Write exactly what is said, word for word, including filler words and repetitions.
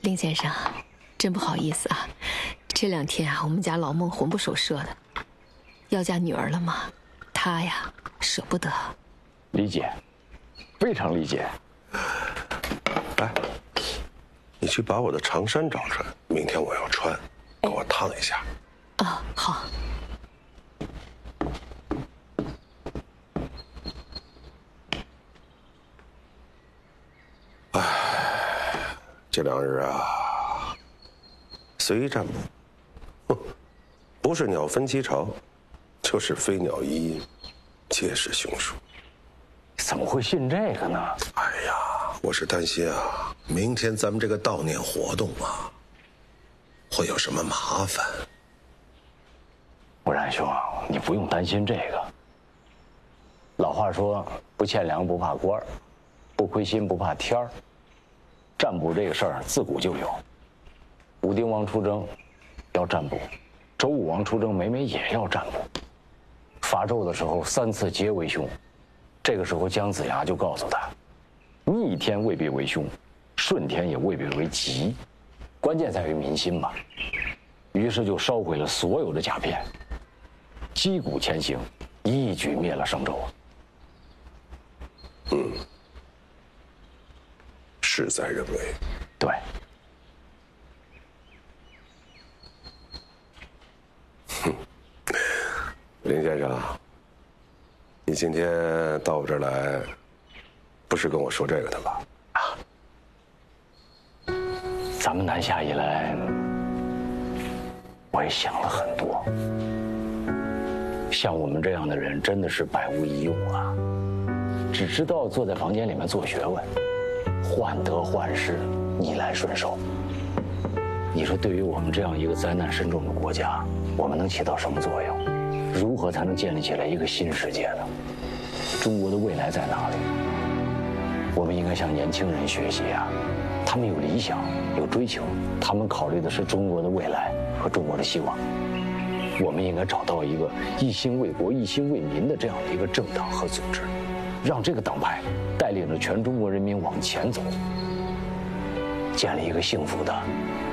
林先生，真不好意思啊，这两天啊，我们家老孟魂不守舍的，要嫁女儿了嘛，他呀舍不得。 理解，非常理解。 来，你去把我的长衫找出来，明天我要穿，给我烫一下。 啊，好。 唉，这两日啊，随占卜，哼，不是鸟分鸡巢，就是飞鸟依阴，皆是凶数。 怎么会信这个呢？ 哎呀，我是担心啊，明天咱们这个悼念活动啊，会有什么麻烦。 不然兄，你不用担心这个。老话说，不欠粮不怕官儿，不亏心不怕天儿。占卜这个事儿自古就有，武丁王出征要占卜，周武王出征每每也要占卜。伐纣的时候三次皆为凶，这个时候姜子牙就告诉他，逆天未必为凶，顺天也未必为吉，关键在于民心嘛。于是就烧毁了所有的甲片，击鼓前行，一举灭了商纣。 嗯，事在人为。 对。 哼，林先生，你今天到我这儿来，不是跟我说这个的吧？啊， 咱们南下以来，我也想了很多。像我们这样的人，真的是百无一用啊，只知道坐在房间里面做学问，患得患失，逆来顺受。你说，对于我们这样一个灾难深重的国家，我们能起到什么作用？如何才能建立起来一个新世界呢？中国的未来在哪里？我们应该向年轻人学习啊，他们有理想，有追求，他们考虑的是中国的未来和中国的希望。我们应该找到一个一心为国、一心为民的这样的一个政党和组织，让这个党派带领着全中国人民往前走，建立一个幸福的、